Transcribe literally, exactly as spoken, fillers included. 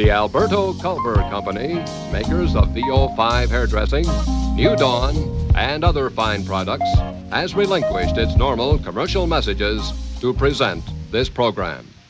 The Alberto Culver Company, makers of V O five hairdressing, New Dawn, and other fine products, has relinquished its normal commercial messages to present this program.